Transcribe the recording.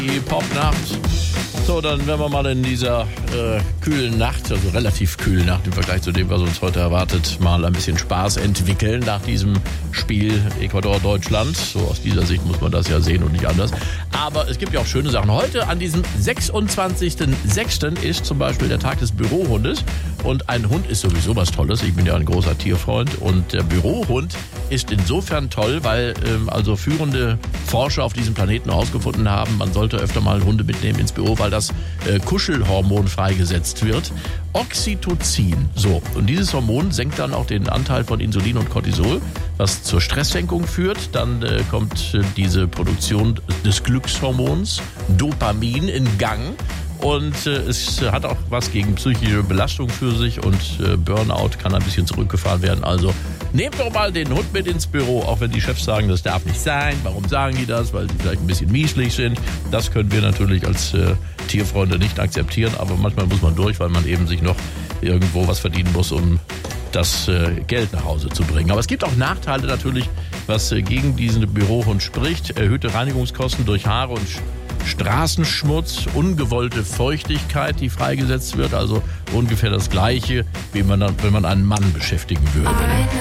Die Popnacht. So, dann werden wir mal in dieser kühlen Nacht, also relativ kühlen Nacht im Vergleich zu dem, was uns heute erwartet, mal ein bisschen Spaß entwickeln nach diesem Spiel Ecuador-Deutschland. So aus dieser Sicht muss man das ja sehen und nicht anders. Aber es gibt ja auch schöne Sachen. Heute an diesem 26.06. ist zum Beispiel der Tag des Bürohundes. Und ein Hund ist sowieso was Tolles. Ich bin ja ein großer Tierfreund. Und der Bürohund ist insofern toll, weil also führende Forscher auf diesem Planeten herausgefunden haben, man sollte öfter mal Hunde mitnehmen ins Büro, weil das Kuschelhormon freigesetzt wird. Oxytocin. So, und dieses Hormon senkt dann auch den Anteil von Insulin und Cortisol, was zur Stresssenkung führt. Dann kommt diese Produktion des Glückshormons Dopamin in Gang. Und es hat auch was gegen psychische Belastung für sich und Burnout kann ein bisschen zurückgefahren werden. Also nehmt doch mal den Hund mit ins Büro, auch wenn die Chefs sagen, das darf nicht sein. Warum sagen die das? Weil sie vielleicht ein bisschen mieselig sind. Das können wir natürlich als Tierfreunde nicht akzeptieren, aber manchmal muss man durch, weil man eben sich noch irgendwo was verdienen muss, um das Geld nach Hause zu bringen. Aber es gibt auch Nachteile natürlich, was gegen diesen Bürohund spricht. Erhöhte Reinigungskosten durch Haare und Straßenschmutz, ungewollte Feuchtigkeit, die freigesetzt wird, also ungefähr das Gleiche, wie man dann, wenn man einen Mann beschäftigen würde.